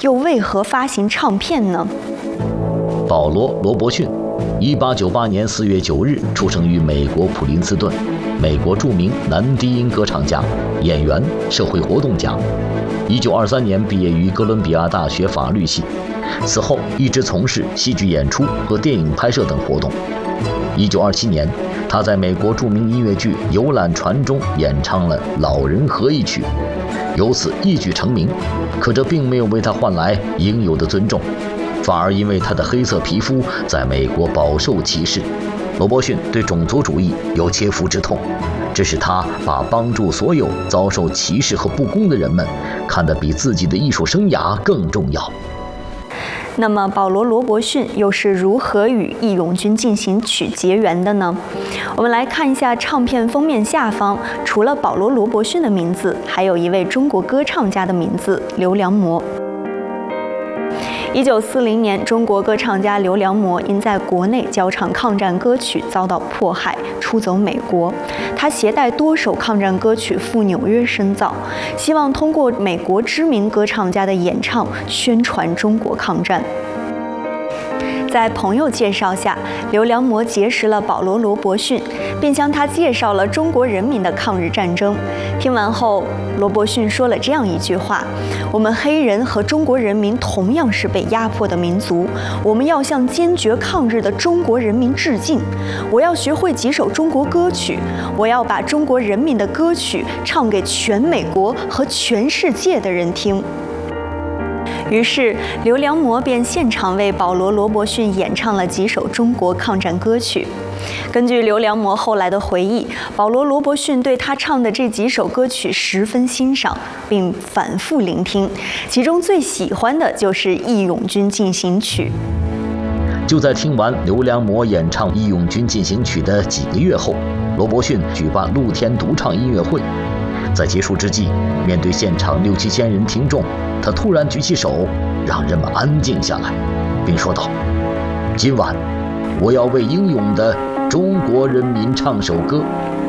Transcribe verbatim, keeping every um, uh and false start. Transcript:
又为何发行唱片呢？ 保罗·罗伯逊，一八九八年四月九日出生于美国普林斯顿，美国著名男低音歌唱家、演员、社会活动家。一九二三年毕业于哥伦比亚大学法律系，此后一直从事戏剧演出和电影拍摄等活动。一九二七年，他在美国著名音乐剧《游览船》中演唱了《老人和》一曲，由此一举成名。可这并没有为他换来应有的尊重，反而因为他的黑色皮肤在美国饱受歧视。罗伯逊对种族主义有切肤之痛，这使他把帮助所有遭受歧视和不公的人们看得比自己的艺术生涯更重要。 那么，保罗·罗伯逊又是如何与《义勇军进行曲》结缘的呢？我们来看一下唱片封面下方，除了保罗·罗伯逊的名字，还有一位中国歌唱家的名字刘良模。一九四零年，中国歌唱家刘良模因在国内教唱抗战歌曲遭到迫害，出走美国。他携带多首抗战歌曲赴纽约深造，希望通过美国知名歌唱家的演唱宣传中国抗战。在朋友介绍下，刘良模结识了保罗·罗伯逊，并向他介绍了中国人民的抗日战争。听完后，罗伯逊说了这样一句话：我们黑人和中国人民同样是被压迫的民族，我们要向坚决抗日的中国人民致敬。我要学会几首中国歌曲，我要把中国人民的歌曲唱给全美国和全世界的人听。于是，刘良模便现场为保罗·罗伯逊演唱了几首中国抗战歌曲。根据刘良模后来的回忆，保罗·罗伯逊对他唱的这几首歌曲十分欣赏，并反复聆听，其中最喜欢的就是《义勇军进行曲》。 就在听完刘良模演唱《义勇军进行曲》的几个月后，罗伯逊举办露天独唱音乐会。在结束之际，面对现场六七千人听众，他突然举起手，让人们安静下来，并说道：今晚我要为英勇的中国人民唱首歌，